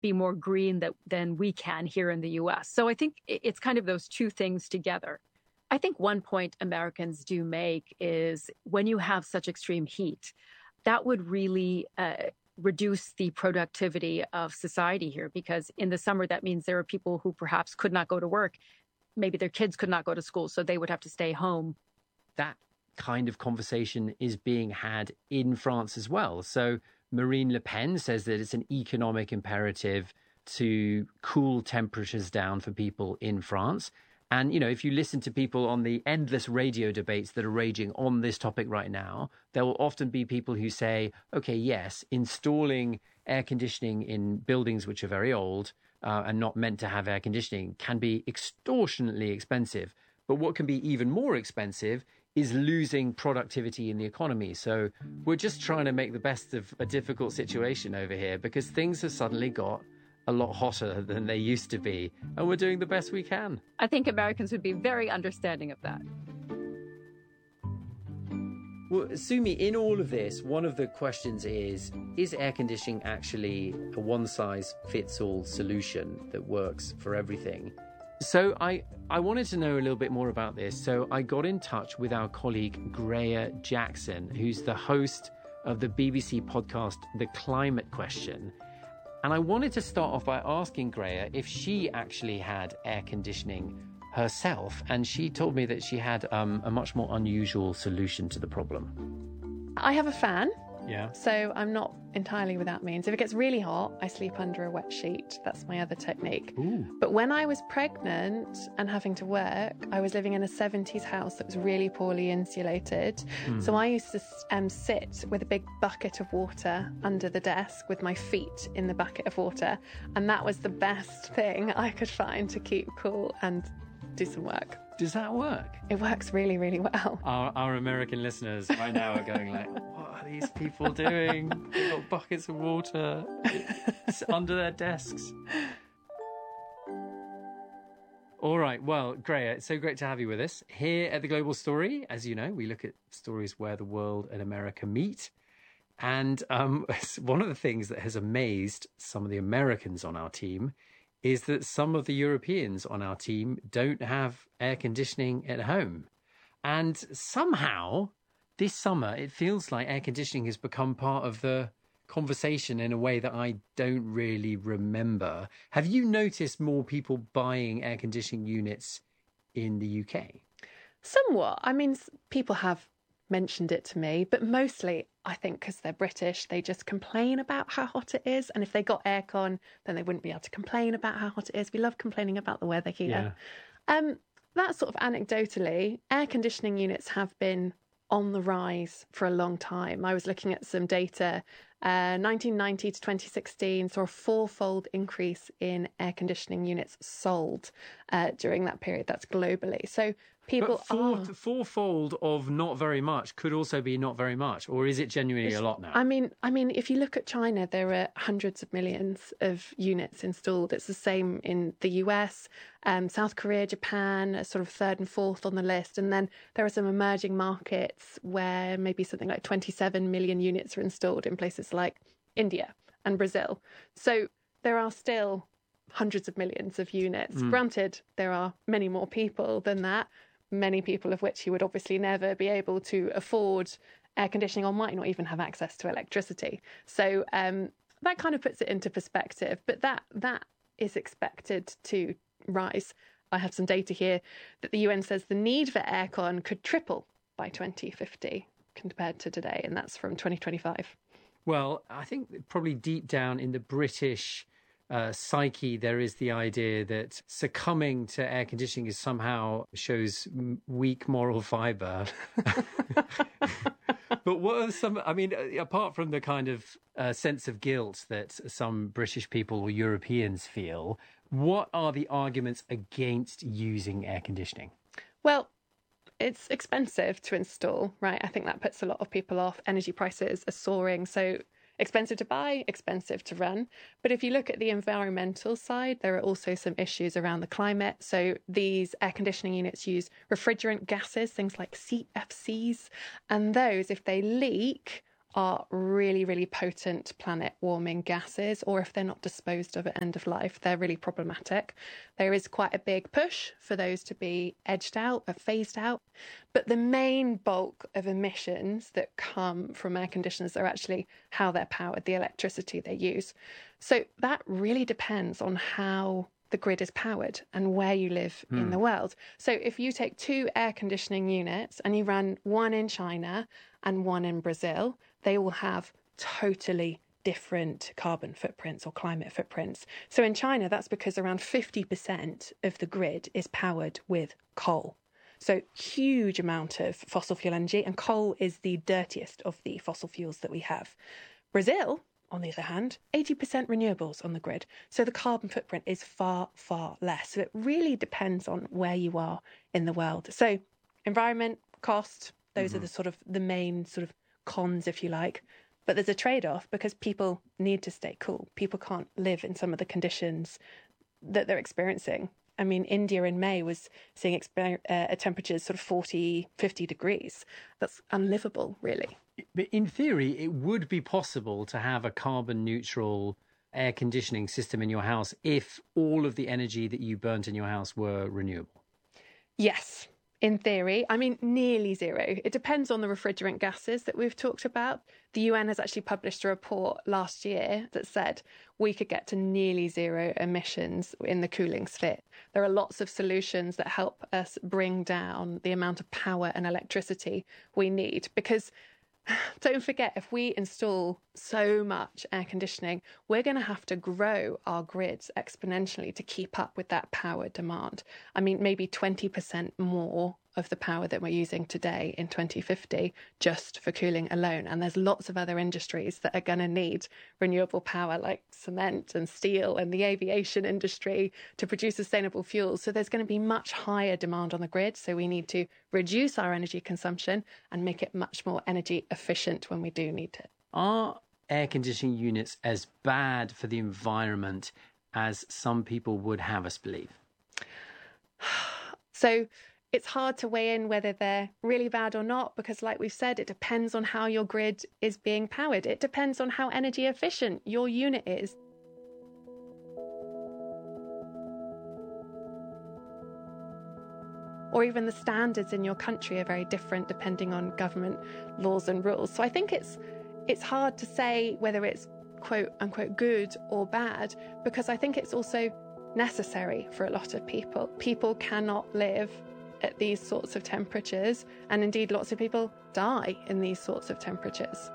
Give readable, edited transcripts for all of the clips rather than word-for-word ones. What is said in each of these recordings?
be more green than we can here in the US. So I think it's kind of those two things together. I think one point Americans do make is when you have such extreme heat, that would really reduce the productivity of society here, because in the summer, that means there are people who perhaps could not go to work. Maybe their kids could not go to school, so they would have to stay home. That kind of conversation is being had in France as well. So Marine Le Pen says that it's an economic imperative to cool temperatures down for people in France. And, if you listen to people on the endless radio debates that are raging on this topic right now, there will often be people who say, okay, yes, installing air conditioning in buildings which are very old and not meant to have air conditioning can be extortionately expensive. But what can be even more expensive is losing productivity in the economy. So we're just trying to make the best of a difficult situation over here because things have suddenly got a lot hotter than they used to be, and we're doing the best we can. I think Americans would be very understanding of that. Well, Sumi, in all of this, one of the questions is air conditioning actually a one-size-fits-all solution that works for everything? So I wanted to know a little bit more about this. So I got in touch with our colleague Greya Jackson, who's the host of the BBC podcast The Climate Question. And I wanted to start off by asking Greya if she actually had air conditioning herself. And she told me that she had a much more unusual solution to the problem. I have a fan. Yeah. So I'm not entirely without means. If it gets really hot, I sleep under a wet sheet. That's my other technique. Ooh. But when I was pregnant and having to work, I was living in a 70s house that was really poorly insulated. So I used to sit with a big bucket of water under the desk with my feet in the bucket of water. And that was the best thing I could find to keep cool and do some work. Does that work? It works really, really well. Our American listeners right now are going like, what are these people doing? They've got buckets of water under their desks. All right. Well, Greya, it's so great to have you with us. Here at The Global Story, as you know, we look at stories where the world and America meet. And one of the things that has amazed some of the Americans on our team is that some of the Europeans on our team don't have air conditioning at home. And somehow, this summer, it feels like air conditioning has become part of the conversation in a way that I don't really remember. Have you noticed more people buying air conditioning units in the UK? Somewhat. I mean, people have mentioned it to me, but mostly I think because they're British, they just complain about how hot it is. And if they got aircon, then they wouldn't be able to complain about how hot it is. We love complaining about the weather here. Yeah. That sort of anecdotally, air conditioning units have been on the rise for a long time. I was looking at some data. 1990 to 2016 saw a fourfold increase in air conditioning units sold during that period. That's globally. So people fourfold of not very much could also be not very much, or is it genuinely a lot now? I mean, if you look at China, there are hundreds of millions of units installed. It's the same in the US, South Korea, Japan, are sort of third and fourth on the list. And then there are some emerging markets where maybe something like 27 million units are installed in places like India and Brazil. So there are still hundreds of millions of units. Granted, there are many more people than that, many people of which you would obviously never be able to afford air conditioning or might not even have access to electricity. So that kind of puts it into perspective. But that is expected to rise. I have some data here that the UN says the need for aircon could triple by 2050 compared to today, and that's from 2025. Well, I think probably deep down in the British psyche, there is the idea that succumbing to air conditioning is somehow shows weak moral fibre. But what are some, I mean, apart from the kind of sense of guilt that some British people or Europeans feel, what are the arguments against using air conditioning? Well, it's expensive to install, right? I think that puts a lot of people off. Energy prices are soaring, so expensive to buy, expensive to run. But if you look at the environmental side, there are also some issues around the climate. So these air conditioning units use refrigerant gases, things like CFCs, and those, if they leak, are really, really potent planet warming gases, or if they're not disposed of at end of life, they're really problematic. There is quite a big push for those to be edged out or phased out. But the main bulk of emissions that come from air conditioners are actually how they're powered, the electricity they use. So that really depends on how the grid is powered and where you live in the world. So if you take 2 air conditioning units and you run one in China and one in Brazil, they will have totally different carbon footprints or climate footprints. So in China, that's because around 50% of the grid is powered with coal. So huge amount of fossil fuel energy, and coal is the dirtiest of the fossil fuels that we have. Brazil, on the other hand, 80% renewables on the grid. So the carbon footprint is far, far less. So it really depends on where you are in the world. So environment, cost, those are the sort of the main sort of cons, if you like. But there's a trade-off because people need to stay cool. People can't live in some of the conditions that they're experiencing. I mean, India in May was seeing temperatures sort of 40, 50 degrees. That's unlivable, really. But in theory, it would be possible to have a carbon neutral air conditioning system in your house if all of the energy that you burnt in your house were renewable. Yes, in theory. I mean, nearly zero. It depends on the refrigerant gases that we've talked about. The UN has actually published a report last year that said we could get to nearly zero emissions in the cooling sphere. There are lots of solutions that help us bring down the amount of power and electricity we need, because don't forget, if we install so much air conditioning, we're going to have to grow our grids exponentially to keep up with that power demand. I mean, maybe 20% more of the power that we're using today in 2050 just for cooling alone. And there's lots of other industries that are going to need renewable power, like cement and steel and the aviation industry, to produce sustainable fuels. So there's going to be much higher demand on the grid. So we need to reduce our energy consumption and make it much more energy efficient when we do need it. Are air conditioning units as bad for the environment as some people would have us believe? So it's hard to weigh in whether they're really bad or not, because like we've said, it depends on how your grid is being powered. It depends on how energy efficient your unit is. Or even the standards in your country are very different depending on government laws and rules. So I think it's hard to say whether it's quote unquote good or bad, because I think it's also necessary for a lot of people. People cannot live at these sorts of temperatures, and indeed lots of people die in these sorts of temperatures.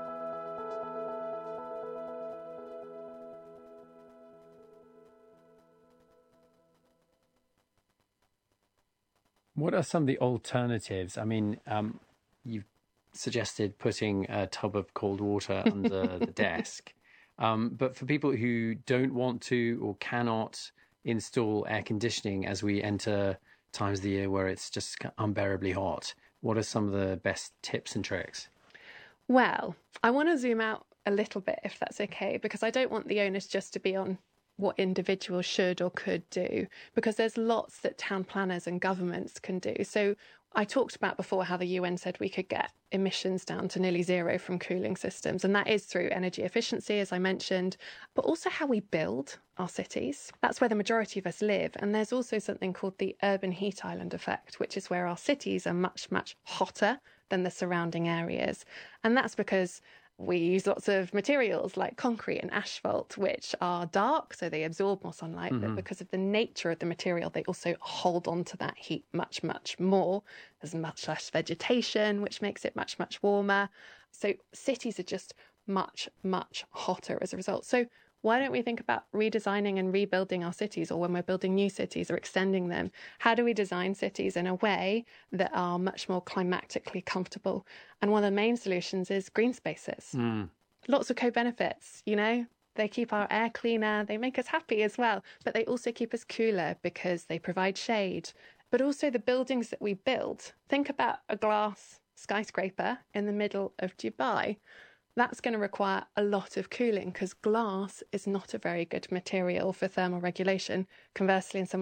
What are some of the alternatives? I mean, you've suggested putting a tub of cold water under the desk. But for people who don't want to or cannot install air conditioning as we enter times of the year where it's just unbearably hot, what are some of the best tips and tricks? Well, I want to zoom out a little bit, if that's okay, because I don't want the onus just to be on what individuals should or could do, because there's lots that town planners and governments can do. So I talked about before how the UN said we could get emissions down to nearly zero from cooling systems, and that is through energy efficiency, as I mentioned, but also how we build our cities. That's where the majority of us live, and there's also something called the urban heat island effect, which is where our cities are much, much hotter than the surrounding areas. And that's because we use lots of materials like concrete and asphalt, which are dark, so they absorb more sunlight. But because of the nature of the material, they also hold on to that heat much, much more. There's much less vegetation, which makes it much, much warmer. So cities are just much, much hotter as a result. So why don't we think about redesigning and rebuilding our cities, or when we're building new cities or extending them, how do we design cities in a way that are much more climatically comfortable? And one of the main solutions is green spaces. Lots of co-benefits, you know, they keep our air cleaner, they make us happy as well, but they also keep us cooler because they provide shade. But also the buildings that we build, think about a glass skyscraper in the middle of Dubai. That's going to require a lot of cooling because glass is not a very good material for thermal regulation. Conversely, in somewhere like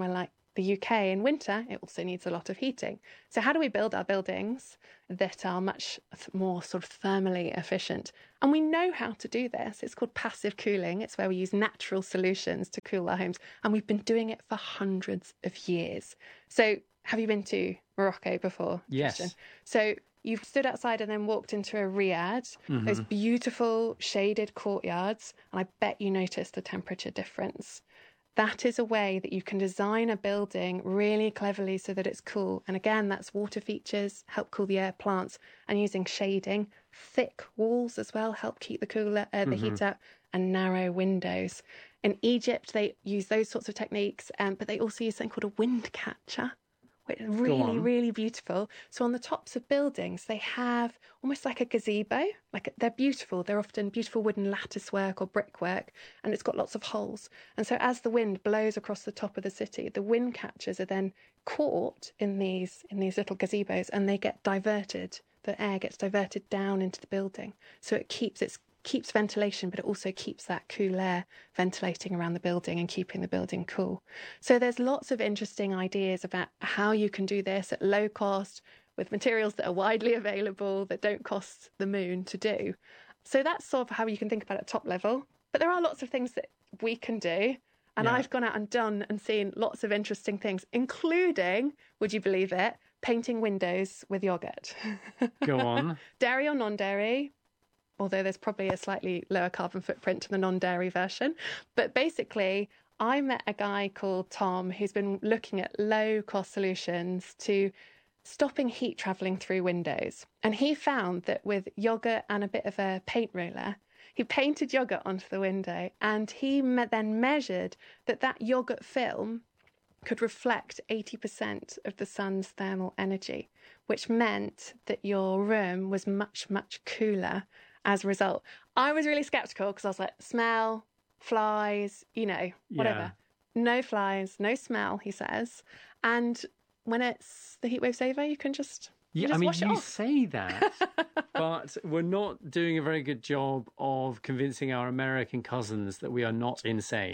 the UK in winter, it also needs a lot of heating. So how do we build our buildings that are much more sort of thermally efficient? And we know how to do this. It's called passive cooling. It's where we use natural solutions to cool our homes. And we've been doing it for hundreds of years. So have you been to Morocco before, Yes. Christian? So you've stood outside and then walked into a riad, those beautiful shaded courtyards, and I bet you noticed the temperature difference. That is a way that you can design a building really cleverly so that it's cool. And again, that's water features, help cool the air, plants, and using shading. Thick walls as well help keep the heat up, and narrow windows. In Egypt, they use those sorts of techniques, but they also use something called a wind catcher. Really, really beautiful. So on the tops of buildings, they have almost like a gazebo. Like they're beautiful. They're often beautiful wooden lattice work or brickwork, and it's got lots of holes. And so as the wind blows across the top of the city, the wind catchers are then caught in these little gazebos, and they get diverted. The air gets diverted down into the building. So it keeps ventilation, but it also keeps that cool air ventilating around the building and keeping the building cool. So there's lots of interesting ideas about how you can do this at low cost with materials that are widely available, that don't cost the moon to do. So that's sort of how you can think about it at top level. But there are lots of things that we can do. And I've gone out and done and seen lots of interesting things, including, would you believe it, painting windows with yogurt. Go on. Dairy or non-dairy, although there's probably a slightly lower carbon footprint to the non-dairy version. But basically, I met a guy called Tom who's been looking at low-cost solutions to stopping heat travelling through windows. And he found that with yogurt and a bit of a paint roller, he painted yogurt onto the window, and he then measured that yogurt film could reflect 80% of the sun's thermal energy, which meant that your room was much, much cooler as a result. I was really skeptical because I was like, smell, flies, whatever. Yeah. No flies, no smell, he says. And when it's the heat wave's over, you can just wash it off. Say that, but we're not doing a very good job of convincing our American cousins that we are not insane.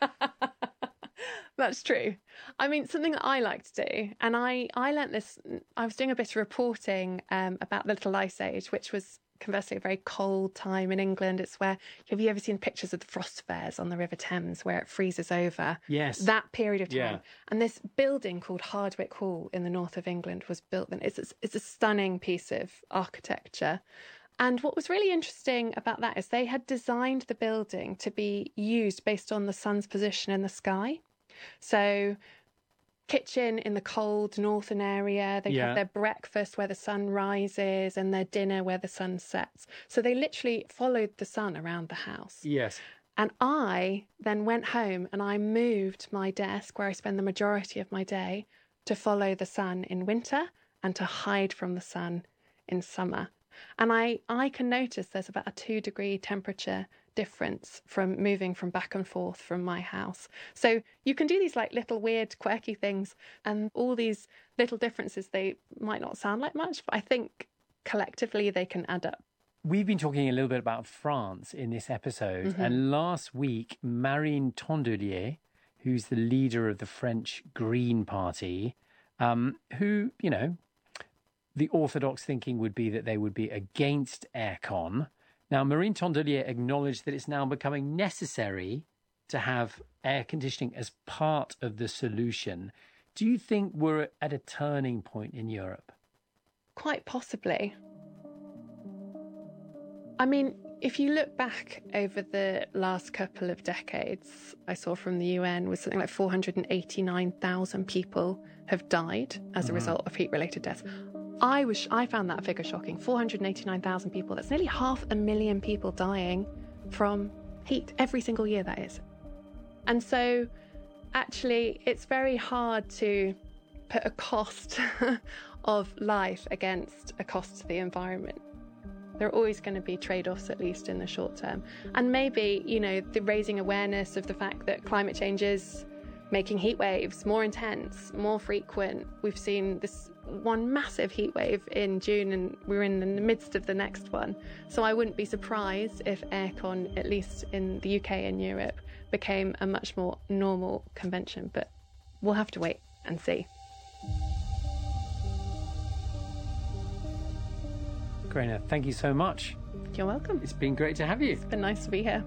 That's true. I mean, something that I like to do, and I learnt this, I was doing a bit of reporting about the Little Ice Age, which was conversely a very cold time in England. It's where, have you ever seen pictures of the frost fairs on the River Thames where it freezes over? Yes. That period of time. Yeah. And this building called Hardwick Hall in the north of England was built then. It's a stunning piece of architecture. And what was really interesting about that is they had designed the building to be used based on the sun's position in the sky. So kitchen in the cold northern area, they have their breakfast where the sun rises and their dinner where the sun sets. So they literally followed the sun around the house. Yes. And I then went home and I moved my desk where I spend the majority of my day to follow the sun in winter and to hide from the sun in summer. And I can notice there's about a 2-degree temperature difference from moving from back and forth from my house. So you can do these like little weird quirky things, and all these little differences, they might not sound like much, but I think collectively they can add up. We've been talking a little bit about France in this episode, and last week Marine Tondelier, who's the leader of the French Green Party, who, the orthodox thinking would be that they would be against aircon. Now, Marine Tondelier acknowledged that it's now becoming necessary to have air conditioning as part of the solution. Do you think we're at a turning point in Europe? Quite possibly. I mean, if you look back over the last couple of decades, I saw from the UN was something like 489,000 people have died as a result of heat-related deaths. I found that figure shocking. 489,000 people. That's nearly 500,000 people dying from heat every single year, that is. And so, actually, it's very hard to put a cost of life against a cost to the environment. There are always going to be trade-offs, at least in the short term. And maybe, the raising awareness of the fact that climate change is making heat waves more intense, more frequent. We've seen this one massive heat wave in June, and we're in the midst of the next one. So I wouldn't be surprised if aircon, at least in the UK and Europe, became a much more normal convention. But we'll have to wait and see. Grainne, thank you so much. You're welcome. It's been great to have you. It's been nice to be here.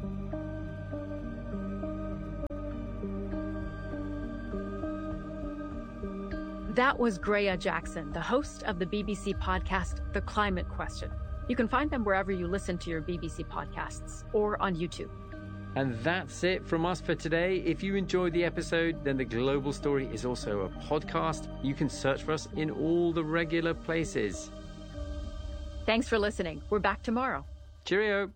That was Grainne Jackson, the host of the BBC podcast, The Climate Question. You can find them wherever you listen to your BBC podcasts or on YouTube. And that's it from us for today. If you enjoyed the episode, then The Global Story is also a podcast. You can search for us in all the regular places. Thanks for listening. We're back tomorrow. Cheerio.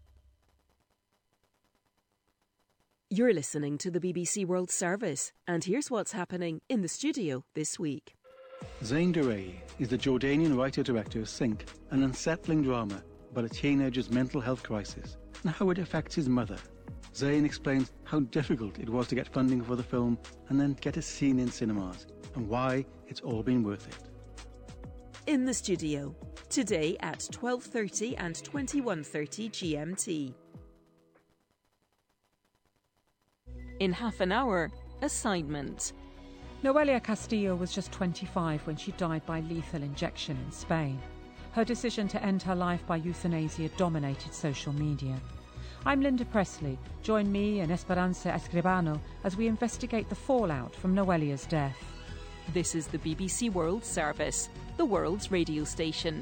You're listening to the BBC World Service, and here's what's happening in the studio this week. Zain Durrani is the Jordanian writer-director of Sync, an unsettling drama about a teenager's mental health crisis and how it affects his mother. Zain explains how difficult it was to get funding for the film and then get it seen in cinemas, and why it's all been worth it. In the studio, today at 12:30 and 21:30 GMT. In half an hour, assignment. Noelia Castillo was just 25 when she died by lethal injection in Spain. Her decision to end her life by euthanasia dominated social media. I'm Linda Presley. Join me and Esperanza Escribano as we investigate the fallout from Noelia's death. This is the BBC World Service, the world's radio station.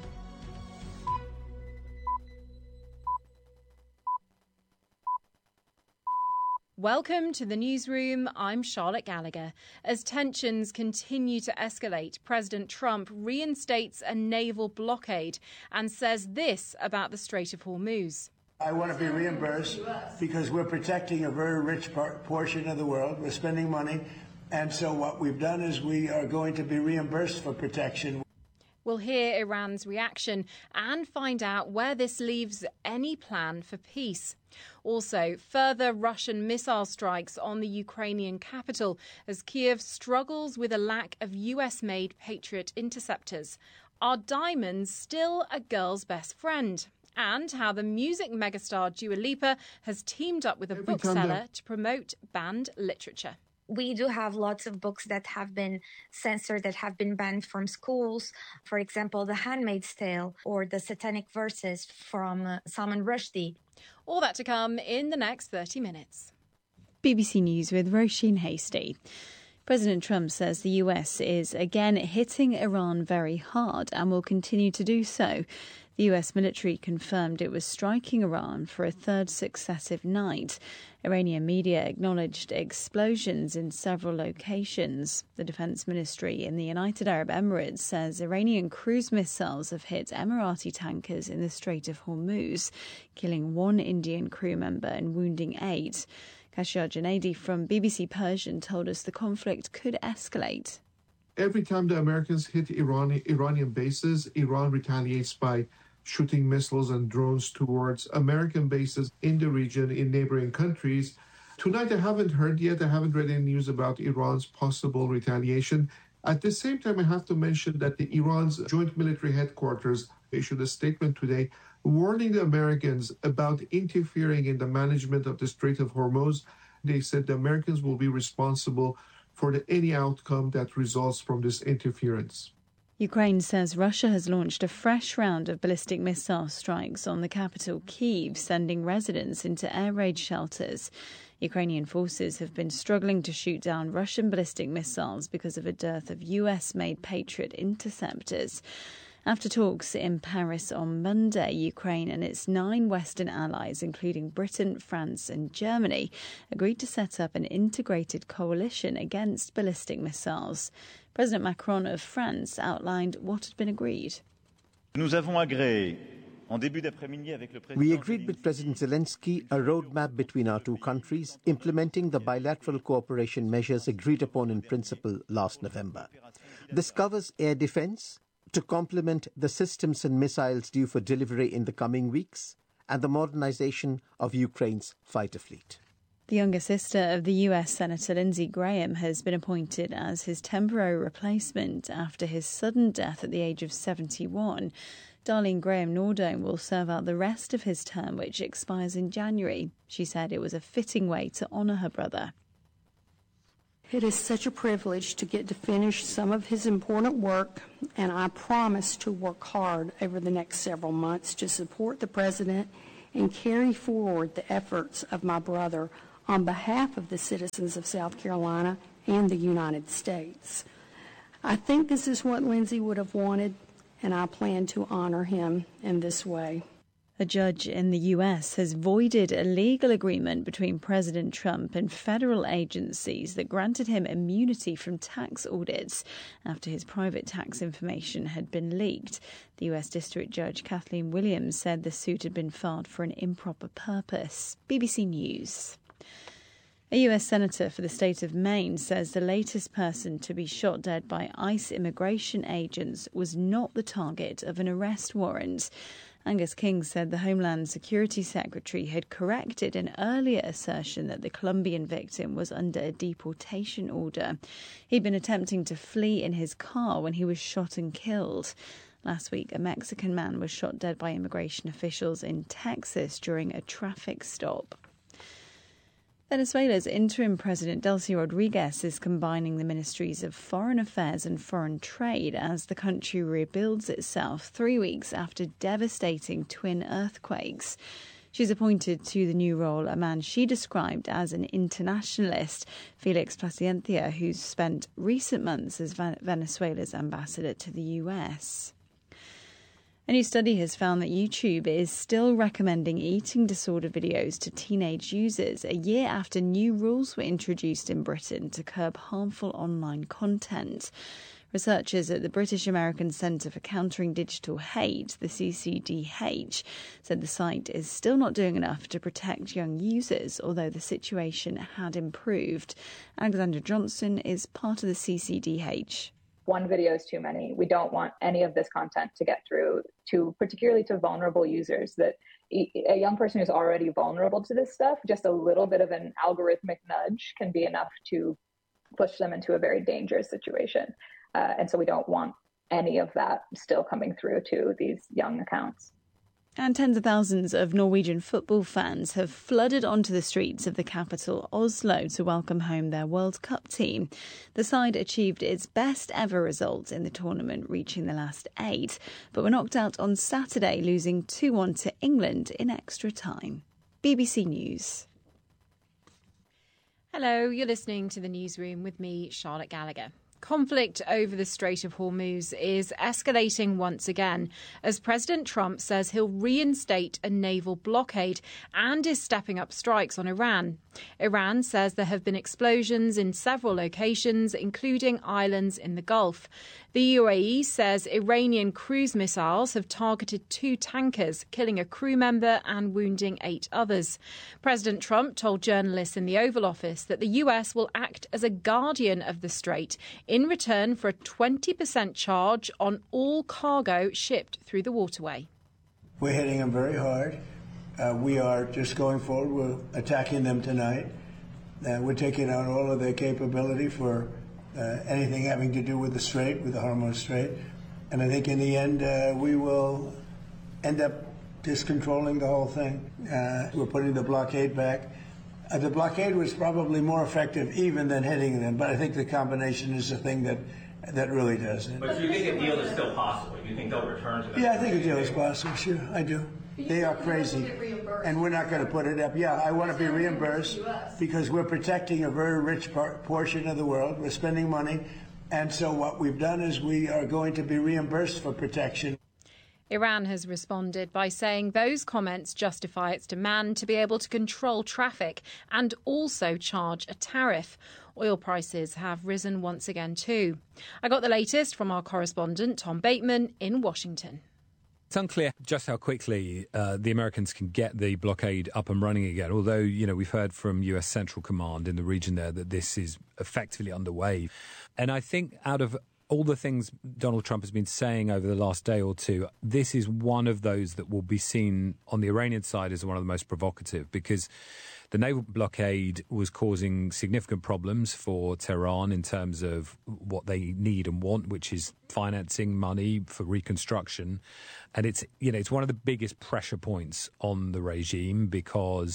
Welcome to the newsroom. I'm Charlotte Gallagher. As tensions continue to escalate, President Trump reinstates a naval blockade and says this about the Strait of Hormuz. I want to be reimbursed because we're protecting a very rich portion of the world. We're spending money. And so what we've done is we are going to be reimbursed for protection. We'll hear Iran's reaction and find out where this leaves any plan for peace. Also, further Russian missile strikes on the Ukrainian capital as Kiev struggles with a lack of US-made Patriot interceptors. Are diamonds still a girl's best friend? And how the music megastar Dua Lipa has teamed up with a bookseller to promote banned literature. We do have lots of books that have been censored, that have been banned from schools. For example, The Handmaid's Tale or The Satanic Verses from Salman Rushdie. All that to come in the next 30 minutes. BBC News with Roisin Hasty. President Trump says the US is again hitting Iran very hard and will continue to do so. The US military confirmed it was striking Iran for a third successive night. Iranian media acknowledged explosions in several locations. The Defence Ministry in the United Arab Emirates says Iranian cruise missiles have hit Emirati tankers in the Strait of Hormuz, killing one Indian crew member and wounding 8. Kashia Junaidi from BBC Persian told us the conflict could escalate. Every time the Americans hit Iranian bases, Iran retaliates by shooting missiles and drones towards American bases in the region, in neighboring countries. Tonight, I haven't heard yet, I haven't read any news about Iran's possible retaliation. At the same time, I have to mention that Iran's Joint Military Headquarters issued a statement today warning the Americans about interfering in the management of the Strait of Hormuz. They said the Americans will be responsible for any outcome that results from this interference. Ukraine says Russia has launched a fresh round of ballistic missile strikes on the capital, Kyiv, sending residents into air raid shelters. Ukrainian forces have been struggling to shoot down Russian ballistic missiles because of a dearth of US-made Patriot interceptors. After talks in Paris on Monday, Ukraine and its 9 Western allies, including Britain, France and Germany, agreed to set up an integrated coalition against ballistic missiles. President Macron of France outlined what had been agreed. We agreed with President Zelensky a roadmap between our two countries, implementing the bilateral cooperation measures agreed upon in principle last November. This covers air defense, to complement the systems and missiles due for delivery in the coming weeks, and the modernization of Ukraine's fighter fleet. The younger sister of the US Senator Lindsey Graham has been appointed as his temporary replacement after his sudden death at the age of 71. Darlene Graham Nordome will serve out the rest of his term, which expires in January. She said it was a fitting way to honour her brother. It is such a privilege to get to finish some of his important work, and I promise to work hard over the next several months to support the President and carry forward the efforts of my brother on behalf of the citizens of South Carolina and the United States. I think this is what Lindsey would have wanted, and I plan to honor him in this way. A judge in the US has voided a legal agreement between President Trump and federal agencies that granted him immunity from tax audits after his private tax information had been leaked. The US District Judge Kathleen Williams said the suit had been filed for an improper purpose. BBC News. A US Senator for the state of Maine says the latest person to be shot dead by ICE immigration agents was not the target of an arrest warrant. Angus King said the Homeland Security Secretary had corrected an earlier assertion that the Colombian victim was under a deportation order. He'd been attempting to flee in his car when he was shot and killed. Last week, a Mexican man was shot dead by immigration officials in Texas during a traffic stop. Venezuela's interim president, Delcy Rodriguez, is combining the ministries of foreign affairs and foreign trade as the country rebuilds itself 3 weeks after devastating twin earthquakes. She's appointed to the new role a man she described as an internationalist, Felix Placencia, who's spent recent months as Venezuela's ambassador to the US. A new study has found that YouTube is still recommending eating disorder videos to teenage users a year after new rules were introduced in Britain to curb harmful online content. Researchers at the British American Centre for Countering Digital Hate, the CCDH, said the site is still not doing enough to protect young users, although the situation had improved. Alexandra Johnson is part of the CCDH. One video is too many. We don't want any of this content to get through to, particularly to vulnerable users, that a young person who's already vulnerable to this stuff, just a little bit of an algorithmic nudge can be enough to push them into a very dangerous situation. And so we don't want any of that still coming through to these young accounts. And tens of thousands of Norwegian football fans have flooded onto the streets of the capital, Oslo, to welcome home their World Cup team. The side achieved its best ever result in the tournament, reaching the last 8, but were knocked out on Saturday, losing 2-1 to England in extra time. BBC News. Hello, you're listening to The Newsroom with me, Charlotte Gallagher. Conflict over the Strait of Hormuz is escalating once again as President Trump says he'll reinstate a naval blockade and is stepping up strikes on Iran. Iran says there have been explosions in several locations, including islands in the Gulf. The UAE says Iranian cruise missiles have targeted 2 tankers, killing a crew member and wounding 8 others. President Trump told journalists in the Oval Office that the US will act as a guardian of the strait in return for a 20% charge on all cargo shipped through the waterway. We're hitting them very hard. We are just going forward. We're attacking them tonight. We're taking out all of their capability for anything having to do with the Strait, with the Hormuz Strait. And I think in the end, we will end up just controlling the whole thing. We're putting the blockade back. The blockade was probably more effective even than hitting them, but I think the combination is the thing that really does it. But do you think a deal is still possible? Do you think they'll return to that? Yeah, I think a deal is possible, sure, I do. They are crazy, and we're not going to put it up. Yeah, I want to be reimbursed because we're protecting a very rich portion of the world. We're spending money, and so what we've done is we are going to be reimbursed for protection. Iran has responded by saying those comments justify its demand to be able to control traffic and also charge a tariff. Oil prices have risen once again too. I got the latest from our correspondent Tom Bateman in Washington. It's unclear just how quickly the Americans can get the blockade up and running again, although, you know, we've heard from US Central Command in the region there that this is effectively underway. And I think out of all the things Donald Trump has been saying over the last day or two, this is one of those that will be seen on the Iranian side as one of the most provocative, because the naval blockade was causing significant problems for Tehran in terms of what they need and want, which is financing, money for reconstruction. And it's one of the biggest pressure points on the regime because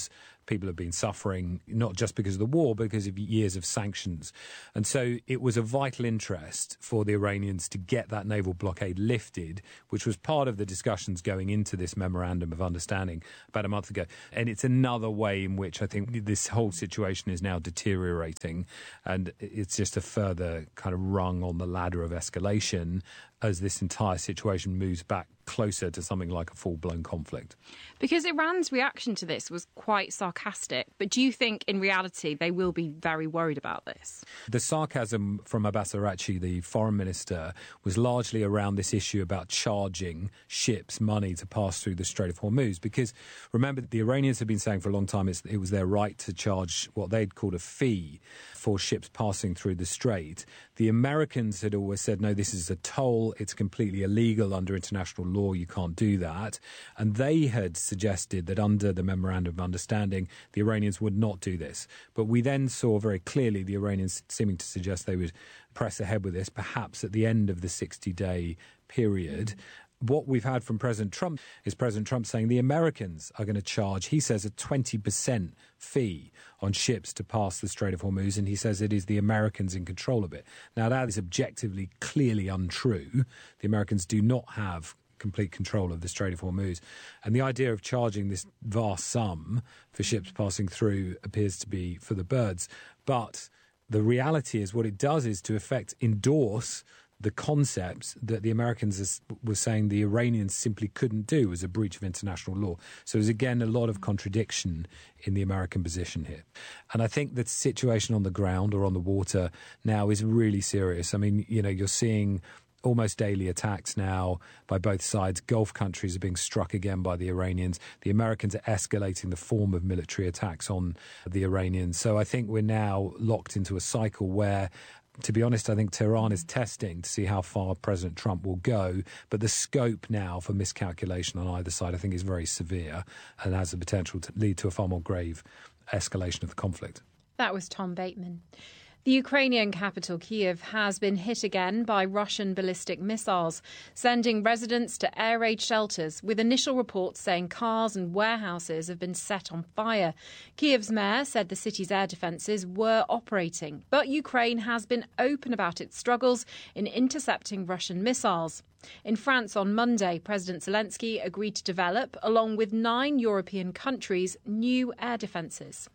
People have been suffering, not just because of the war, but because of years of sanctions. And so it was a vital interest for the Iranians to get that naval blockade lifted, which was part of the discussions going into this memorandum of understanding about a month ago. And it's another way in which I think this whole situation is now deteriorating. And it's just a further kind of rung on the ladder of escalation as this entire situation moves back closer to something like a full-blown conflict. Because Iran's reaction to this was quite sarcastic, but do you think in reality they will be very worried about this? The sarcasm from Abbas Araghchi, the foreign minister, was largely around this issue about charging ships money to pass through the Strait of Hormuz, because remember, the Iranians have been saying for a long time it was their right to charge what they'd called a fee for ships passing through the strait. The Americans had always said, no, this is a toll, it's completely illegal under international law, you can't do that. And they had suggested that under the Memorandum of Understanding, the Iranians would not do this. But we then saw very clearly the Iranians seeming to suggest they would press ahead with this, perhaps at the end of the 60-day period. What we've had from President Trump is President Trump saying the Americans are going to charge, he says, a 20% fee on ships to pass the Strait of Hormuz, and he says it is the Americans in control of it. Now, that is objectively, clearly untrue. The Americans do not have complete control of the Strait of Hormuz. And the idea of charging this vast sum for ships passing through appears to be for the birds. But the reality is what it does is to endorse the concepts that the Americans were saying the Iranians simply couldn't do as a breach of international law. So there's, again, a lot of contradiction in the American position here. And I think the situation on the ground or on the water now is really serious. I mean, you're seeing almost daily attacks now by both sides. Gulf countries are being struck again by the Iranians. The Americans are escalating the form of military attacks on the Iranians. So I think we're now locked into a cycle where, to be honest, I think Tehran is testing to see how far President Trump will go. But the scope now for miscalculation on either side, I think, is very severe and has the potential to lead to a far more grave escalation of the conflict. That was Tom Bateman. The Ukrainian capital, Kyiv, has been hit again by Russian ballistic missiles, sending residents to air raid shelters, with initial reports saying cars and warehouses have been set on fire. Kyiv's mayor said the city's air defences were operating, but Ukraine has been open about its struggles in intercepting Russian missiles. In France on Monday, President Zelensky agreed to develop, along with 9 European countries, new air defences.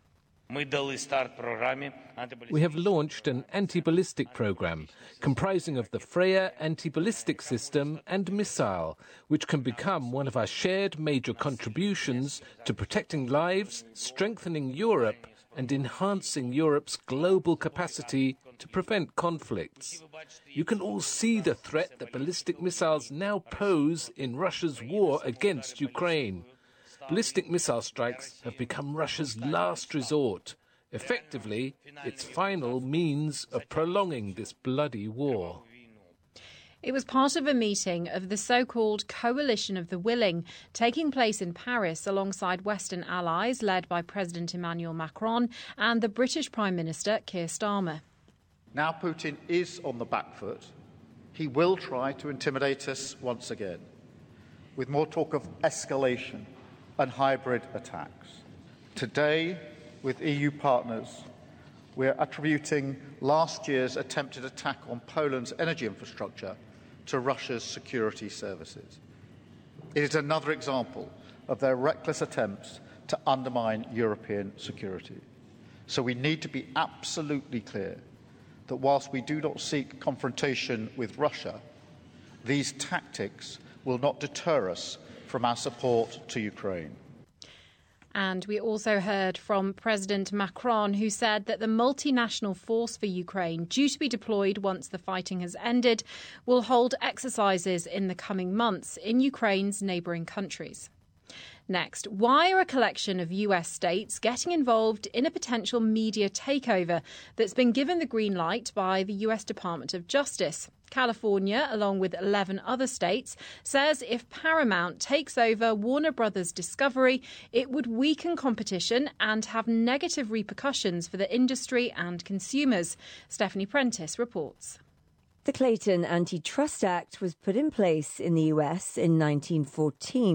We have launched an anti-ballistic program comprising of the Freya anti-ballistic system and missile, which can become one of our shared major contributions to protecting lives, strengthening Europe, and enhancing Europe's global capacity to prevent conflicts. You can all see the threat that ballistic missiles now pose in Russia's war against Ukraine. Ballistic missile strikes have become Russia's last resort, effectively its final means of prolonging this bloody war. It was part of a meeting of the so-called Coalition of the Willing, taking place in Paris alongside Western allies led by President Emmanuel Macron and the British Prime Minister Keir Starmer. Now Putin is on the back foot. He will try to intimidate us once again, with more talk of escalation and hybrid attacks. Today, with EU partners, we are attributing last year's attempted attack on Poland's energy infrastructure to Russia's security services. It is another example of their reckless attempts to undermine European security. So we need to be absolutely clear that whilst we do not seek confrontation with Russia, these tactics will not deter us from our support to Ukraine. And we also heard from President Macron, who said that the multinational force for Ukraine, due to be deployed once the fighting has ended, will hold exercises in the coming months in Ukraine's neighbouring countries. Next, why are a collection of US states getting involved in a potential media takeover that's been given the green light by the US Department of Justice? California, along with 11 other states, says if Paramount takes over Warner Brothers Discovery, it would weaken competition and have negative repercussions for the industry and consumers. Stephanie Prentice reports. The Clayton Antitrust Act was put in place in the US in 1914.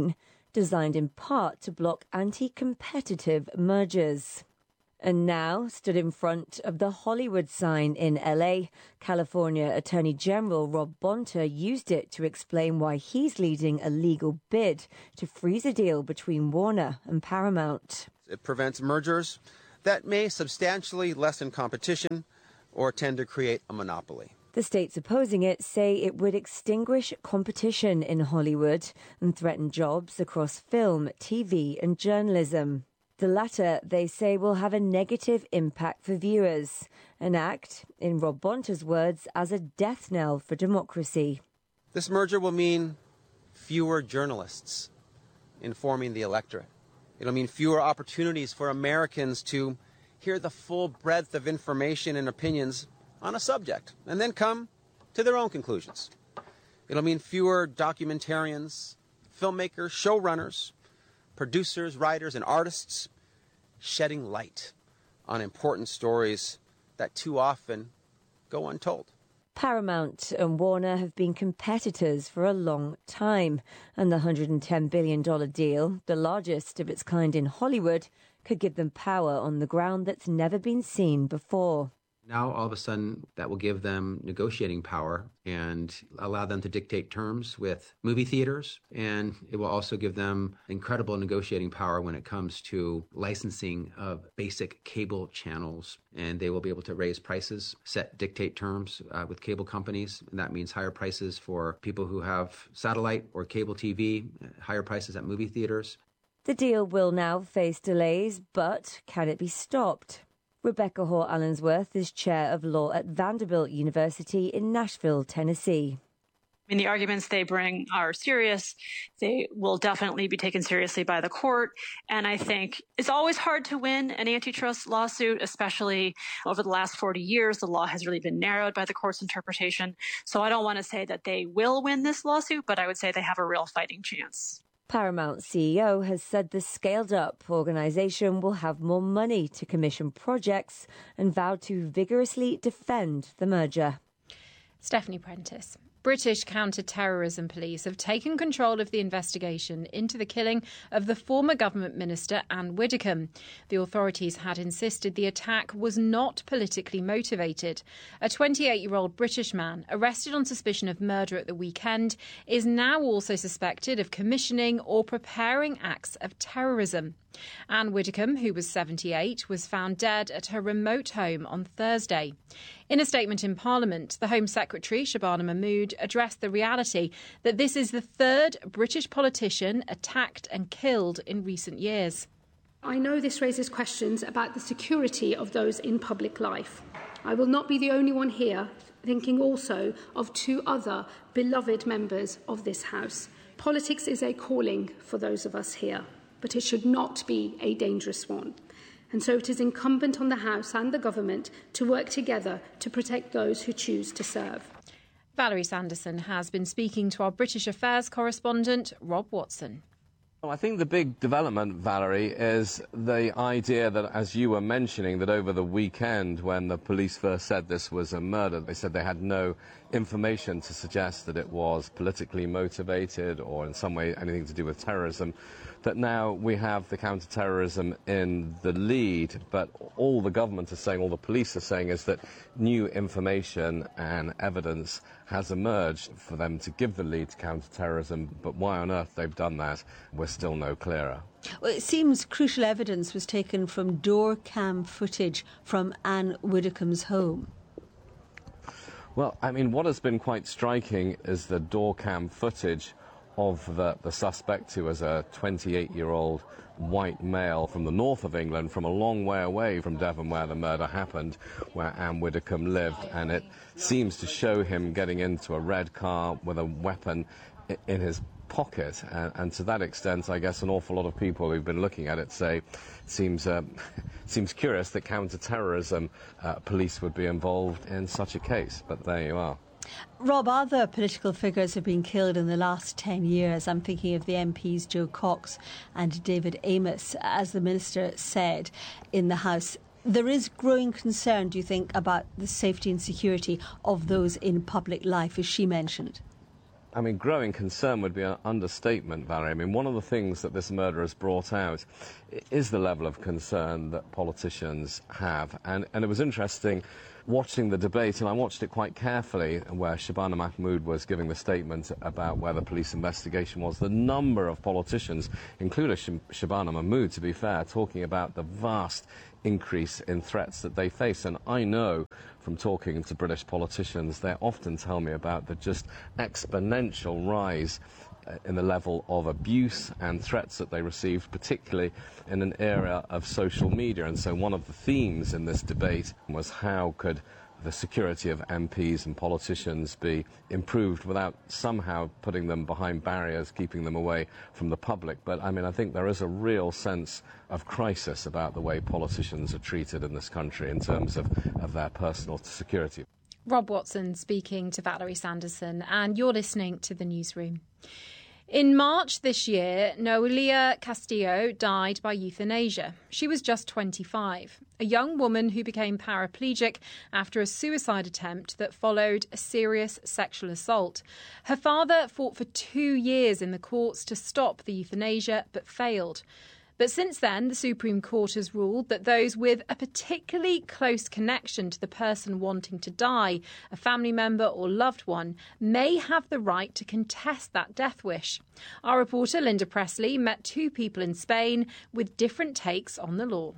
designed in part to block anti-competitive mergers. And now, stood in front of the Hollywood sign in LA, California Attorney General Rob Bonta used it to explain why he's leading a legal bid to freeze a deal between Warner and Paramount. It prevents mergers that may substantially lessen competition or tend to create a monopoly. The states opposing it say it would extinguish competition in Hollywood and threaten jobs across film, TV and journalism. The latter, they say, will have a negative impact for viewers, and act, in Rob Bonta's words, as a death knell for democracy. This merger will mean fewer journalists informing the electorate. It'll mean fewer opportunities for Americans to hear the full breadth of information and opinions on a subject and then come to their own conclusions. It'll mean fewer documentarians, filmmakers, showrunners, producers, writers, and artists shedding light on important stories that too often go untold. Paramount and Warner have been competitors for a long time, and the $110 billion deal, the largest of its kind in Hollywood, could give them power on the ground that's never been seen before. Now, all of a sudden, that will give them negotiating power and allow them to dictate terms with movie theaters. And it will also give them incredible negotiating power when it comes to licensing of basic cable channels. And they will be able to raise prices, dictate terms with cable companies. And that means higher prices for people who have satellite or cable TV, higher prices at movie theaters. The deal will now face delays, but can it be stopped? Rebecca Hall-Allensworth is chair of law at Vanderbilt University in Nashville, Tennessee. I mean, the arguments they bring are serious. They will definitely be taken seriously by the court. And I think it's always hard to win an antitrust lawsuit, especially over the last 40 years. The law has really been narrowed by the court's interpretation. So I don't want to say that they will win this lawsuit, but I would say they have a real fighting chance. Paramount CEO has said the scaled-up organisation will have more money to commission projects and vowed to vigorously defend the merger. Stephanie Prentice. British counter-terrorism police have taken control of the investigation into the killing of the former government minister Anne Widdecombe. The authorities had insisted the attack was not politically motivated. A 28-year-old British man arrested on suspicion of murder at the weekend is now also suspected of commissioning or preparing acts of terrorism. Anne Widdecombe, who was 78, was found dead at her remote home on Thursday. In a statement in Parliament, the Home Secretary, Shabana Mahmood, addressed the reality that this is the third British politician attacked and killed in recent years. I know this raises questions about the security of those in public life. I will not be the only one here thinking also of two other beloved members of this House. Politics is a calling for those of us here, but it should not be a dangerous one. And so it is incumbent on the House and the Government to work together to protect those who choose to serve. Valerie Sanderson has been speaking to our British Affairs correspondent, Rob Watson. Well, I think the big development, Valerie, is the idea that, as you were mentioning, that over the weekend when the police first said this was a murder, they said they had no information to suggest that it was politically motivated or in some way anything to do with terrorism, that now we have the counter-terrorism in the lead, but all the government is saying, all the police are saying, is that new information and evidence has emerged for them to give the lead to counter-terrorism, but why on earth they've done that, we're still no clearer. Well, it seems crucial evidence was taken from door cam footage from Anne Widdecombe's home. Well, I mean, what has been quite striking is the door cam footage of the suspect, who was a 28-year-old white male from the north of England, from a long way away from Devon where the murder happened, where Anne Widdecombe lived, and it seems to show him getting into a red car with a weapon in his pocket, and to that extent, I guess an awful lot of people who've been looking at it say it seems curious that counter-terrorism police would be involved in such a case, but there you are. Rob, other political figures have been killed in the last 10 years. I'm thinking of the MPs Jo Cox and David Amess. As the Minister said in the House, there is growing concern, do you think, about the safety and security of those in public life, as she mentioned? I mean, growing concern would be an understatement, Valerie. I mean, one of the things that this murder has brought out is the level of concern that politicians have. And it was interesting watching the debate, and I watched it quite carefully, where Shabana Mahmood was giving the statement about where the police investigation was. The number of politicians, including Shabana Mahmood, to be fair, talking about the vast increase in threats that they face. And I know from talking to British politicians, they often tell me about the just exponential rise in the level of abuse and threats that they received, particularly in an era of social media. And so one of the themes in this debate was how could the security of MPs and politicians be improved without somehow putting them behind barriers, keeping them away from the public. But I mean, I think there is a real sense of crisis about the way politicians are treated in this country in terms of their personal security. Rob Watson speaking to Valerie Sanderson, and you're listening to The Newsroom. In March this year, Noelia Castillo died by euthanasia. She was just 25, a young woman who became paraplegic after a suicide attempt that followed a serious sexual assault. Her father fought for 2 years in the courts to stop the euthanasia, but failed. But since then, the Supreme Court has ruled that those with a particularly close connection to the person wanting to die, a family member or loved one, may have the right to contest that death wish. Our reporter Linda Presley met 2 people in Spain with different takes on the law.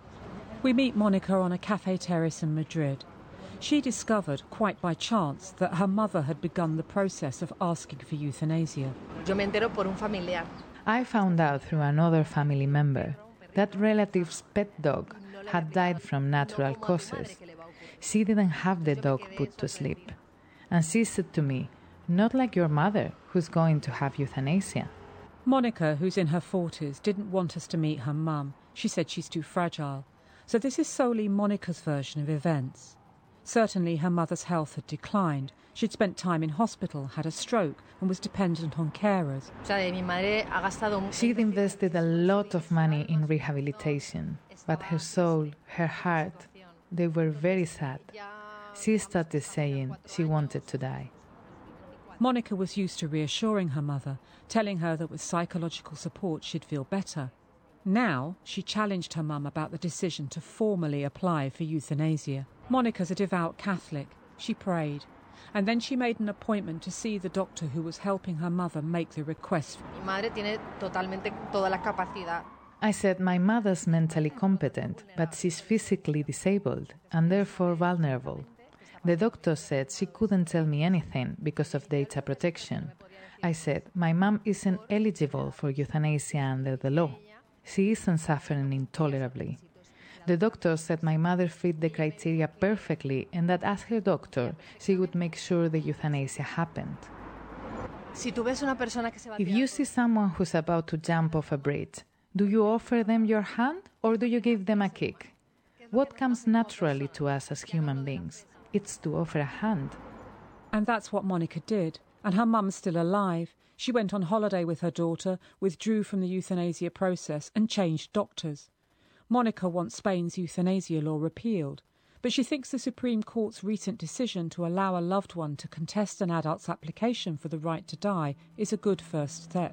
We meet Monica on a cafe terrace in Madrid. She discovered, quite by chance, that her mother had begun the process of asking for euthanasia. Yo me entero por un familiar. I found out through another family member that relative's pet dog had died from natural causes. She didn't have the dog put to sleep. And she said to me, "Not like your mother, who's going to have euthanasia." Monica, who's in her 40s, didn't want us to meet her mum. She said she's too fragile. So this is solely Monica's version of events. Certainly her mother's health had declined. She'd spent time in hospital, had a stroke, and was dependent on carers. She'd invested a lot of money in rehabilitation, but her soul, her heart, they were very sad. She started saying she wanted to die. Monica was used to reassuring her mother, telling her that with psychological support she'd feel better. Now she challenged her mum about the decision to formally apply for euthanasia. Monica's a devout Catholic. She prayed. And then she made an appointment to see the doctor who was helping her mother make the request. I said my mother's mentally competent, but she's physically disabled and therefore vulnerable. The doctor said she couldn't tell me anything because of data protection. I said my mom isn't eligible for euthanasia under the law. She isn't suffering intolerably. The doctor said my mother fit the criteria perfectly and that as her doctor, she would make sure the euthanasia happened. If you see someone who's about to jump off a bridge, do you offer them your hand or do you give them a kick? What comes naturally to us as human beings? It's to offer a hand. And that's what Monica did. And her mum's still alive. She went on holiday with her daughter, withdrew from the euthanasia process and changed doctors. Monica wants Spain's euthanasia law repealed, but she thinks the Supreme Court's recent decision to allow a loved one to contest an adult's application for the right to die is a good first step.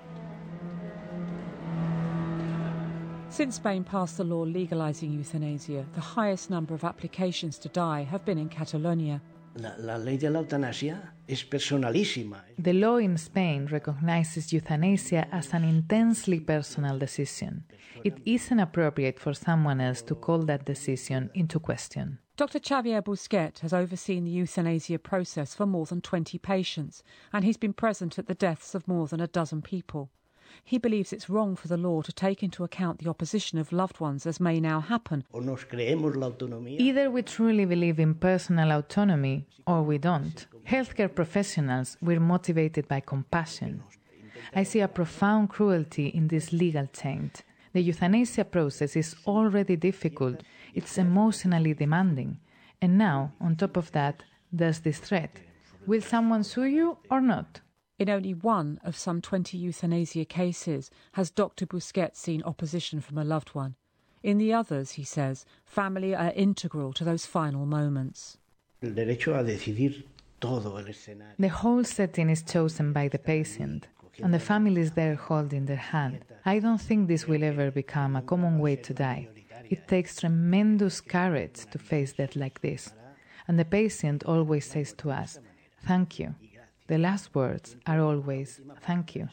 Since Spain passed the law legalising euthanasia, the highest number of applications to die have been in Catalonia. La ley de la eutanasia es personalísima. The law in Spain recognizes euthanasia as an intensely personal decision. It isn't appropriate for someone else to call that decision into question. Dr. Xavier Busquet has overseen the euthanasia process for more than 20 patients, and he's been present at the deaths of more than a dozen people. He believes it's wrong for the law to take into account the opposition of loved ones, as may now happen. Either we truly believe in personal autonomy, or we don't. Healthcare professionals, we're motivated by compassion. I see a profound cruelty in this legal taint. The euthanasia process is already difficult. It's emotionally demanding. And now, on top of that, there's this threat. Will someone sue you or not? In only one of some 20 euthanasia cases has Dr. Busquet seen opposition from a loved one. In the others, he says, family are integral to those final moments. El derecho a decidir The whole setting is chosen by the patient, and the family is there holding their hand. I don't think this will ever become a common way to die. It takes tremendous courage to face death like this. And the patient always says to us, "Thank you." The last words are always, "Thank you."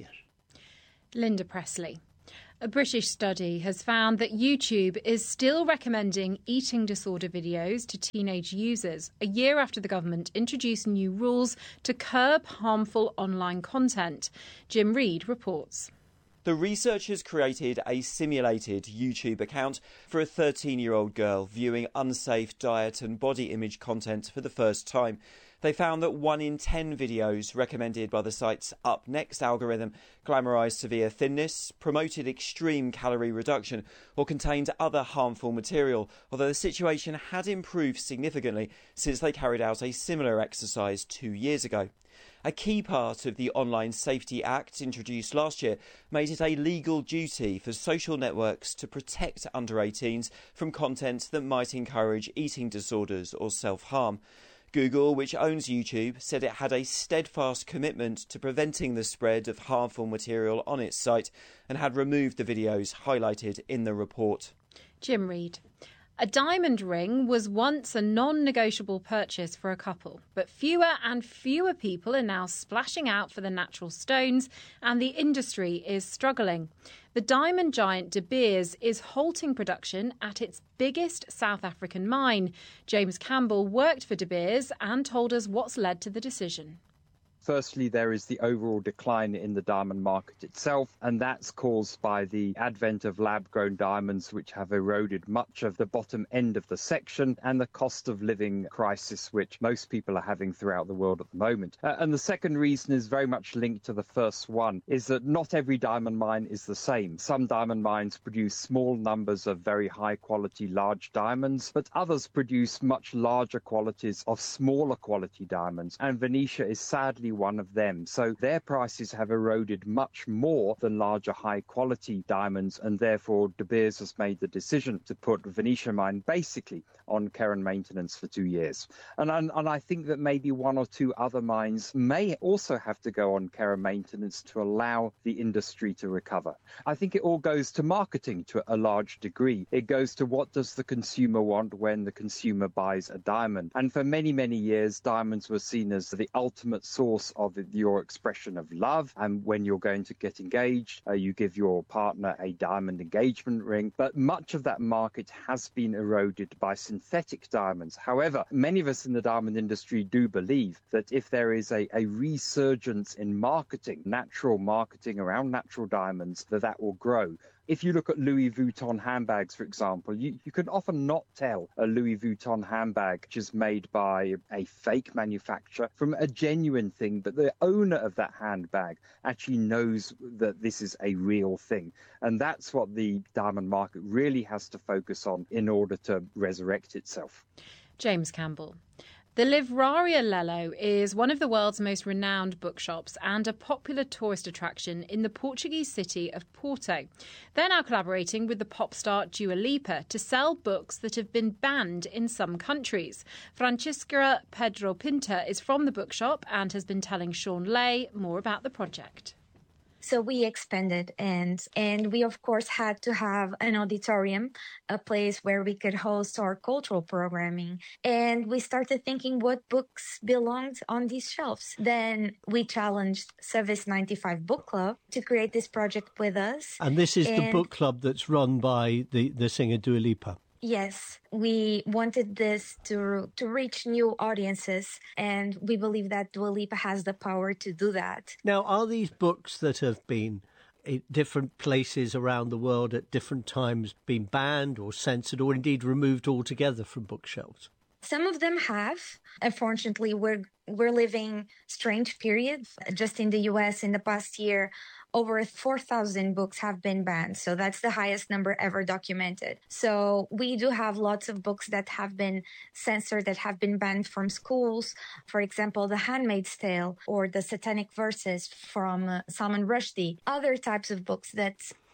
Linda Presley. A British study has found that YouTube is still recommending eating disorder videos to teenage users, a year after the government introduced new rules to curb harmful online content. Jim Reid reports. The researchers created a simulated YouTube account for a 13-year-old girl viewing unsafe diet and body image content for the first time. They found that 1 in 10 videos recommended by the site's Up Next algorithm glamorised severe thinness, promoted extreme calorie reduction, or contained other harmful material, although the situation had improved significantly since they carried out a similar exercise 2 years ago. A key part of the Online Safety Act introduced last year made it a legal duty for social networks to protect under 18s from content that might encourage eating disorders or self-harm. Google, which owns YouTube, said it had a steadfast commitment to preventing the spread of harmful material on its site and had removed the videos highlighted in the report. Jim Reid. A diamond ring was once a non-negotiable purchase for a couple, but fewer and fewer people are now splashing out for the natural stones, and the industry is struggling. The diamond giant De Beers is halting production at its biggest South African mine. James Campbell worked for De Beers and told us what's led to the decision. Firstly, there is the overall decline in the diamond market itself, and that's caused by the advent of lab-grown diamonds, which have eroded much of the bottom end of the section, and the cost of living crisis, which most people are having throughout the world at the moment. And the second reason is very much linked to the first one, is that not every diamond mine is the same. Some diamond mines produce small numbers of very high-quality large diamonds, but others produce much larger quantities of smaller quality diamonds, and Venetia is sadly one of them. So their prices have eroded much more than larger high quality diamonds, and therefore De Beers has made the decision to put Venetia mine basically on care and maintenance for 2 years. And I think that maybe 1 or 2 other mines may also have to go on care and maintenance to allow the industry to recover. I think it all goes to marketing to a large degree. It goes to what does the consumer want when the consumer buys a diamond. And for many, many years, diamonds were seen as the ultimate source of your expression of love. And when you're going to get engaged, you give your partner a diamond engagement ring. But much of that market has been eroded by synthetic diamonds. However, many of us in the diamond industry do believe that if there is a resurgence in marketing, natural marketing around natural diamonds, that will grow. If you look at Louis Vuitton handbags, for example, you can often not tell a Louis Vuitton handbag which is made by a fake manufacturer from a genuine thing, but the owner of that handbag actually knows that this is a real thing. And that's what the diamond market really has to focus on in order to resurrect itself. James Campbell. The Livraria Lello is one of the world's most renowned bookshops and a popular tourist attraction in the Portuguese city of Porto. They're now collaborating with the pop star Dua Lipa to sell books that have been banned in some countries. Francisca Pedro Pinta is from the bookshop and has been telling Sean Lay more about the project. So we expanded and we, of course, had to have an auditorium, a place where we could host our cultural programming. And we started thinking what books belonged on these shelves. Then we challenged Service 95 Book Club to create this project with us. And this is the book club that's run by the singer Dua Lipa. Yes, we wanted this to reach new audiences, and we believe that Dua Lipa has the power to do that. Now, are these books that have been in different places around the world at different times been banned or censored or indeed removed altogether from bookshelves? Some of them have. Unfortunately, we're living strange periods. Just in the US in the past year, over 4,000 books have been banned. So that's the highest number ever documented. So we do have lots of books that have been censored, that have been banned from schools. For example, The Handmaid's Tale or the Satanic Verses from Salman Rushdie. Other types of books that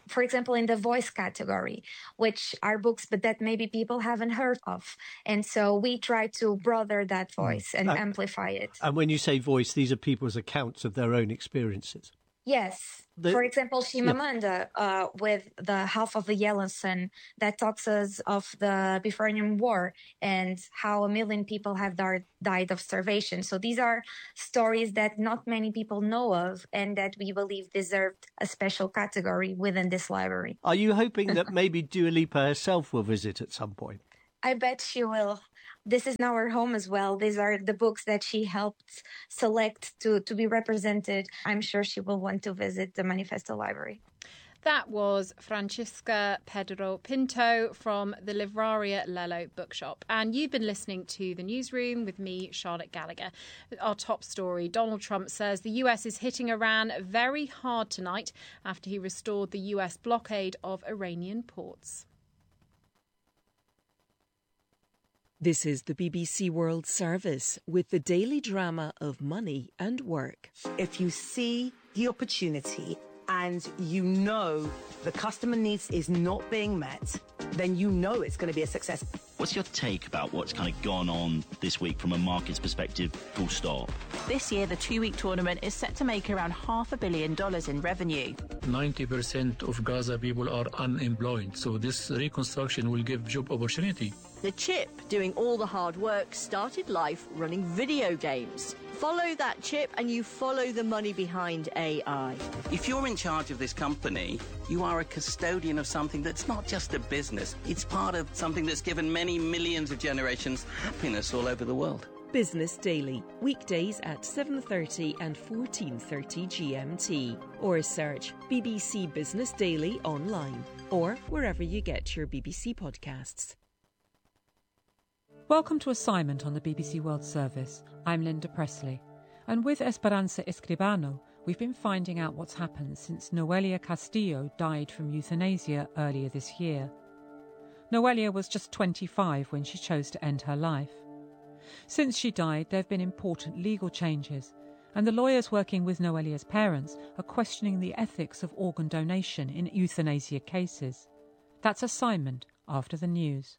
for example, in the voice category, which are books but that maybe people haven't heard of. And so we try to broaden that voice and amplify it. And when you say voice, these are people's accounts of their own experiences. Yes. For example, Chimamanda, with the Half of the Yellow Sun, that talks us of the Biafran War and how 1 million people have died of starvation. So these are stories that not many people know of and that we believe deserved a special category within this library. Are you hoping that maybe Dua Lipa herself will visit at some point? I bet she will. This is now her home as well. These are the books that she helped select to be represented. I'm sure she will want to visit the Manifesto Library. That was Francisca Pedro Pinto from the Livraria Lello Bookshop. And you've been listening to The Newsroom with me, Charlotte Gallagher. Our top story, Donald Trump says the US is hitting Iran very hard tonight after he restored the US blockade of Iranian ports. This is the BBC World Service with the daily drama of money and work. If you see the opportunity and you know the customer needs is not being met, then you know it's going to be a success. What's your take about what's kind of gone on this week from a market's perspective, full stop? This year, the 2-week tournament is set to make around $500 million in revenue. 90% of Gaza people are unemployed, so this reconstruction will give job opportunity. The chip, doing all the hard work, started life running video games. Follow that chip and you follow the money behind AI. If you're in charge of this company, you are a custodian of something that's not just a business. It's part of something that's given many millions of generations happiness all over the world. Business Daily, weekdays at 7:30 and 14:30 GMT. Or search BBC Business Daily online or wherever you get your BBC podcasts. Welcome to Assignment on the BBC World Service. I'm Linda Presley. And with Esperanza Escribano, we've been finding out what's happened since Noelia Castillo died from euthanasia earlier this year. Noelia was just 25 when she chose to end her life. Since she died, there have been important legal changes, and the lawyers working with Noelia's parents are questioning the ethics of organ donation in euthanasia cases. That's Assignment after the news.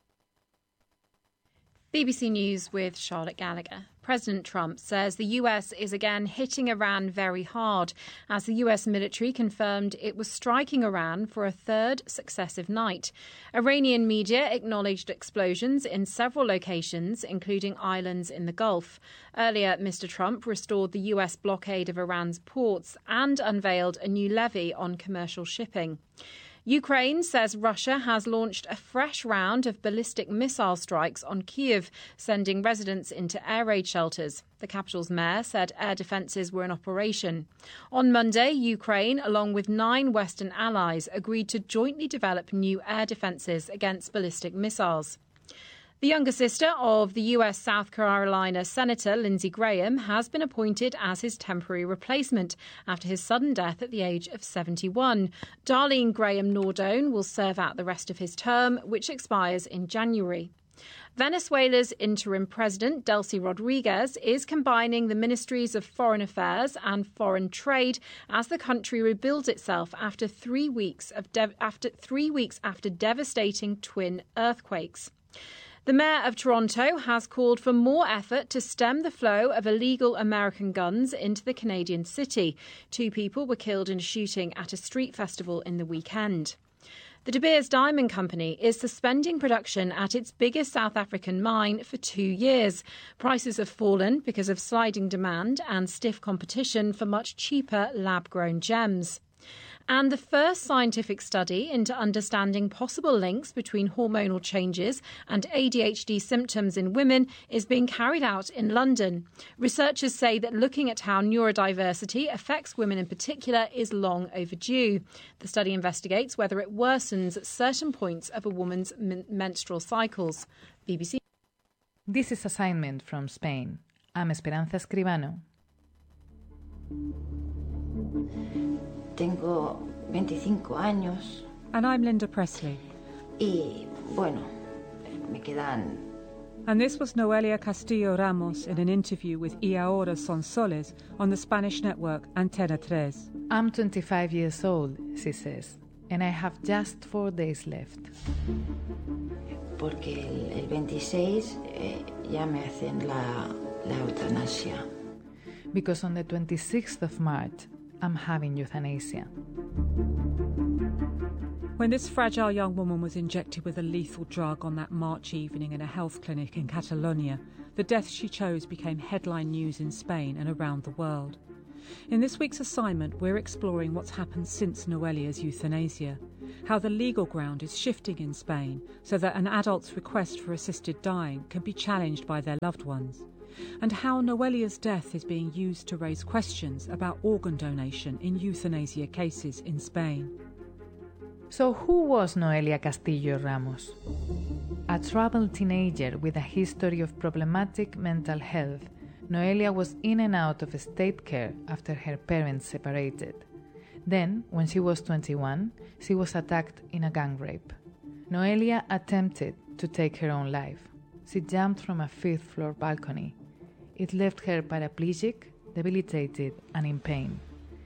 BBC News with Charlotte Gallagher. President Trump says the US is again hitting Iran very hard as the US military confirmed it was striking Iran for a third successive night. Iranian media acknowledged explosions in several locations, including islands in the Gulf. Earlier, Mr. Trump restored the US blockade of Iran's ports and unveiled a new levy on commercial shipping. Ukraine says Russia has launched a fresh round of ballistic missile strikes on Kyiv, sending residents into air raid shelters. The capital's mayor said air defences were in operation. On Monday, Ukraine, along with 9 Western allies, agreed to jointly develop new air defences against ballistic missiles. The younger sister of the US South Carolina Senator Lindsey Graham has been appointed as his temporary replacement after his sudden death at the age of 71. Darlene Graham Nordone will serve out the rest of his term, which expires in January. Venezuela's interim president, Delcy Rodriguez, is combining the ministries of Foreign Affairs and Foreign Trade as the country rebuilds itself after 3 weeks after devastating twin earthquakes. The mayor of Toronto has called for more effort to stem the flow of illegal American guns into the Canadian city. 2 people were killed in a shooting at a street festival in the weekend. The De Beers Diamond Company is suspending production at its biggest South African mine for 2 years. Prices have fallen because of sliding demand and stiff competition for much cheaper lab-grown gems. And the first scientific study into understanding possible links between hormonal changes and ADHD symptoms in women is being carried out in London. Researchers say that looking at how neurodiversity affects women in particular is long overdue. The study investigates whether it worsens at certain points of a woman's menstrual cycles. BBC. This is Assignment from Spain. I'm Esperanza Escribano. Tengo 25 años. And I'm Linda Presley. Y, bueno, me quedan... And this was Noelia Castillo Ramos in an interview with Y Ahora Son Soles on the Spanish network Antena 3. I'm 25 years old, she says. and I have just 4 days left. Porque el 26 ya me hacen la eutanasia. Because on the 26th of March, I'm having euthanasia. When this fragile young woman was injected with a lethal drug on that March evening in a health clinic in Catalonia, the death she chose became headline news in Spain and around the world. In this week's assignment, we're exploring what's happened since Noelia's euthanasia, how the legal ground is shifting in Spain so that an adult's request for assisted dying can be challenged by their loved ones, and how Noelia's death is being used to raise questions about organ donation in euthanasia cases in Spain. So who was Noelia Castillo Ramos? A troubled teenager with a history of problematic mental health, Noelia was in and out of state care after her parents separated. Then, when she was 21, she was attacked in a gang rape. Noelia attempted to take her own life. She jumped from a 5th-floor balcony. It left her paraplegic, debilitated, and in pain.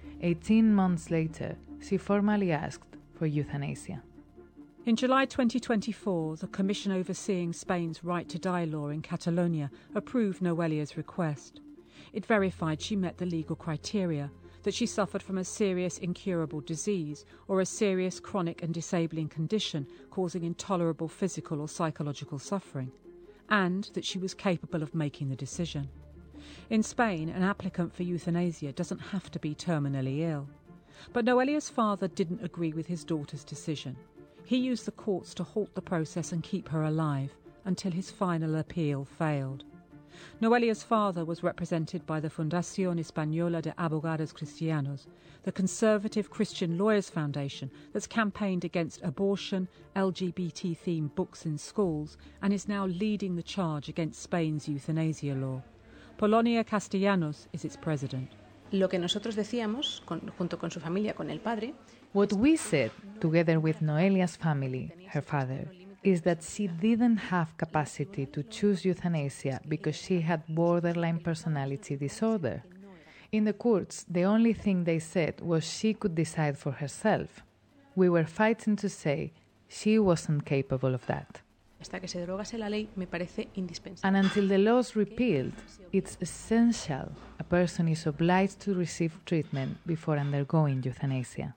18 months later, she formally asked for euthanasia. In July 2024, the Commission overseeing Spain's right to die law in Catalonia approved Noelia's request. It verified she met the legal criteria, that she suffered from a serious incurable disease or a serious chronic and disabling condition causing intolerable physical or psychological suffering, and that she was capable of making the decision. In Spain, an applicant for euthanasia doesn't have to be terminally ill. But Noelia's father didn't agree with his daughter's decision. He used the courts to halt the process and keep her alive until his final appeal failed. Noelia's father was represented by the Fundación Española de Abogados Cristianos, the conservative Christian Lawyers Foundation that's campaigned against abortion, LGBT-themed books in schools, and is now leading the charge against Spain's euthanasia law. Polonia Castellanos is its president. Lo que nosotros decíamos, junto con su familia, con el padre. What we said, together with Noelia's family, her father, is that she didn't have capacity to choose euthanasia because she had borderline personality disorder. In the courts, the only thing they said was she could decide for herself. We were fighting to say she wasn't capable of that. Hasta que se derogase la ley, me parece indispensable. And until the law is repealed, it's essential a person is obliged to receive treatment before undergoing euthanasia.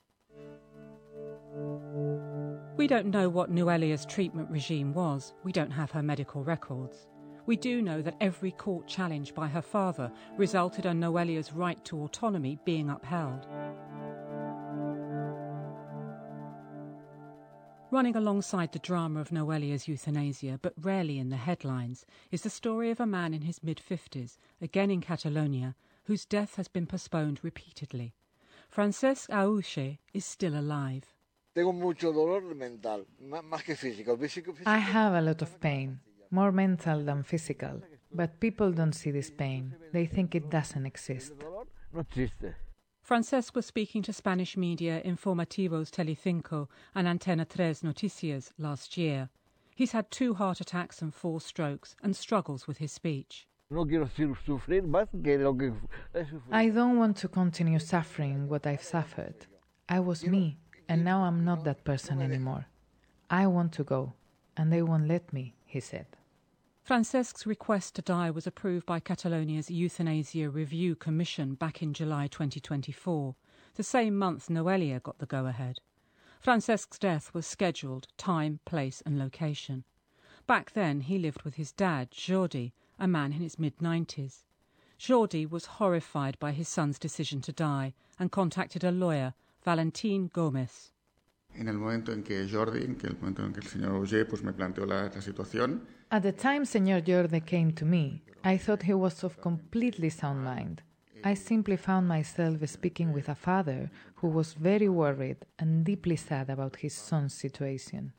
We don't know what Noelia's treatment regime was. We don't have her medical records. We do know that every court challenge by her father resulted in Noelia's right to autonomy being upheld. Running alongside the drama of Noelia's euthanasia, but rarely in the headlines, is the story of a man in his mid-50s, again in Catalonia, whose death has been postponed repeatedly. Francesc Auche is still alive. I have a lot of pain, more mental than physical, but people don't see this pain. They think it doesn't exist. Francesc was speaking to Spanish media Informativos Telecinco and Antena 3 Noticias last year. He's had 2 heart attacks and 4 strokes and struggles with his speech. I don't want to continue suffering what I've suffered. I was me, and now I'm not that person anymore. I want to go, and they won't let me, he said. Francesc's request to die was approved by Catalonia's Euthanasia Review Commission back in July 2024, the same month Noelia got the go-ahead. Francesc's death was scheduled, time, place and location. Back then he lived with his dad, Jordi, a man in his mid-90s. Jordi was horrified by his son's decision to die and contacted a lawyer, Valentín Gómez. At the time Señor Jordi came to me, I thought he was of completely sound mind. I simply found myself speaking with a father who was very worried and deeply sad about his son's situation.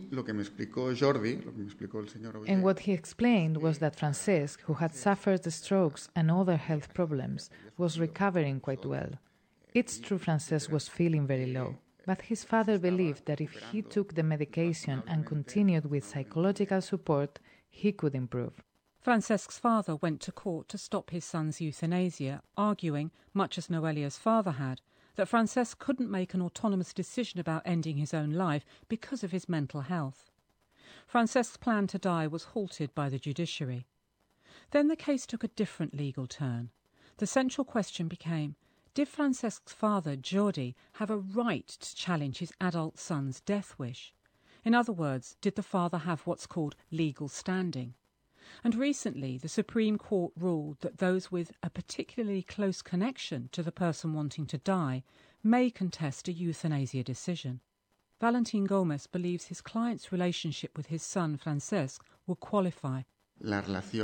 And what he explained was that Francesc, who had suffered strokes and other health problems, was recovering quite well. It's true Francesc was feeling very low, but his father believed that if he took the medication and continued with psychological support, he could improve. Francesc's father went to court to stop his son's euthanasia, arguing, much as Noelia's father had, that Francesc couldn't make an autonomous decision about ending his own life because of his mental health. Francesc's plan to die was halted by the judiciary. Then the case took a different legal turn. The central question became, did Francesc's father, Jordi, have a right to challenge his adult son's death wish? In other words, did the father have what's called legal standing? And recently, the Supreme Court ruled that those with a particularly close connection to the person wanting to die may contest a euthanasia decision. Valentin Gomez believes his client's relationship with his son, Francesc, would qualify. La relación